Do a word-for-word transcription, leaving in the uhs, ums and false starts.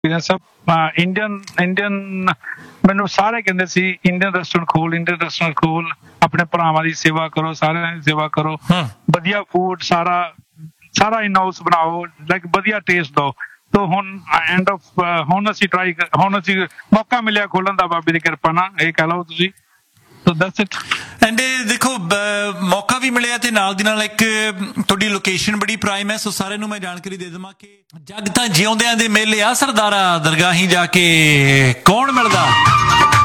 Indian Indian ਮੈਨੂੰ ਸਾਰੇ ਕਹਿੰਦੇ ਸੀ ਇੰਡੀਅਨ ਰੈਸਟੋਰੈਂਟ ਖੋਲ ਇੰਡੀਅਨ ਰੈਸਟੋਰੈਂਟ ਖੋਲ ਆਪਣੇ ਭਰਾਵਾਂ ਦੀ ਸੇਵਾ ਕਰੋ ਸਾਰਿਆਂ ਦੀ ਸੇਵਾ ਕਰੋ ਵਧੀਆ ਫੂਡ ਸਾਰਾ ਸਾਰਾ ਇਨ ਹਾਊਸ ਬਣਾਓ ਲਾਈਕ ਵਧੀਆ ਟੇਸਟ ਦਿਓ ਤੋ ਹੁਣ ਐਂਡ ਆਫ ਹੁਣ ਅਸੀਂ ਟਰਾਈ ਹੁਣ ਅਸੀਂ ਮੌਕਾ ਮਿਲਿਆ ਖੋਲਣ ਦਾ ਬਾਬੇ ਦੀ ਕਿਰਪਾ ਨਾਲ ਇਹ ਕਹਿ ਲਓ ਤੁਸੀਂ ਸੋ ਦੈਟਸ ਇਟ ਐਂਡ ਦੇਖੋ ਮੌਕਾ ਵੀ ਮਿਲਿਆ ਤੇ ਨਾਲ ਦੀ ਨਾਲ ਇੱਕ ਤੁਹਾਡੀ ਲੋਕੇਸ਼ਨ ਬੜੀ ਪ੍ਰਾਈਮ ਹੈ ਸੋ ਸਾਰਿਆਂ ਨੂੰ ਮੈਂ ਜਾਣਕਾਰੀ ਦੇ ਦੇਵਾਂ ਕਿ ਜਗ ਤਾਂ ਜਿਉਂਦਿਆਂ ਦੇ ਮੇਲੇ ਆ ਸਰਦਾਰਾ ਦਰਗਾਹੀ ਜਾ ਕੇ ਕੌਣ ਮਿਲਦਾ